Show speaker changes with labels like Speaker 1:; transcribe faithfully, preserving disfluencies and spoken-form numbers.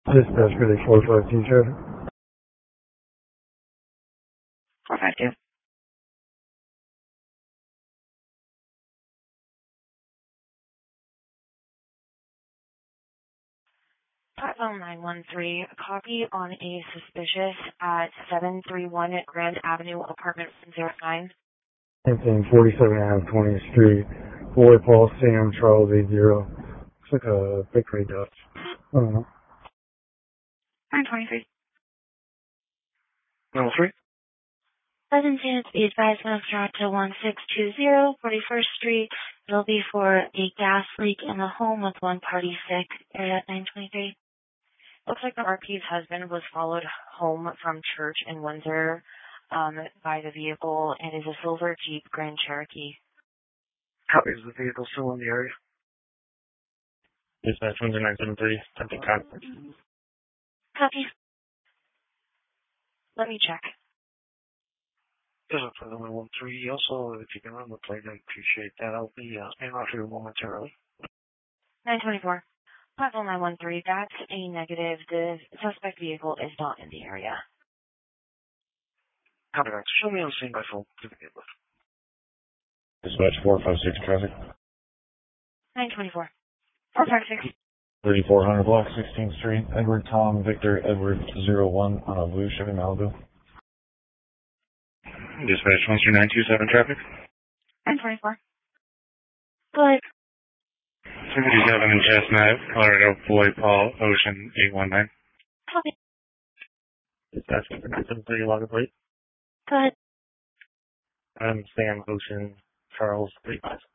Speaker 1: Dispatch really four five two traffic.
Speaker 2: four five two. Platform nine one three, copy on a suspicious at seven three one at Grand Avenue, apartment one zero nine.
Speaker 1: Same thing, forty-seven Ave twentieth Street. Boy, Paul, Sam, Charles, eight zero. Looks like a big gray Dutch. I don't know.
Speaker 2: nine twenty-three.
Speaker 1: Number three?
Speaker 2: Pleasant chance be advised Foxtrot to one six two zero, forty-first Street. It'll be for a gas leak in the home with one party sick. Area at nine twenty-three. Looks like the R P's husband was followed home from church in Windsor um, by the vehicle and is a silver Jeep Grand Cherokee.
Speaker 1: Copy. Is the vehicle still in the area?
Speaker 3: Dispatch Windsor nine seven three. Attempting contact.
Speaker 2: Copy. Let me check.
Speaker 1: This is for the one one three. Also, if you can run the plate, I'd appreciate that. I'll be uh, staying off here momentarily.
Speaker 2: nine twenty-four. Platform nine one three, that's a negative. The suspect vehicle is not in the area.
Speaker 1: Copy that. Show me on the scene by phone.
Speaker 3: Dispatch four five six traffic.
Speaker 2: nine twenty-four. four five six.
Speaker 3: thirty-four hundred block, sixteenth Street. Edward Tom Victor Edward zero one on a blue Chevy Malibu. Dispatch one three nine two seven traffic.
Speaker 2: nine twenty-four. Go ahead.
Speaker 3: seventy-seven in Chestnut, Colorado, Boy Paul, Ocean eight one nine.
Speaker 2: Copy.
Speaker 3: Dispatch nine seven three, log a plate.
Speaker 2: Go ahead.
Speaker 3: I'm Sam, Ocean, Charles, three five.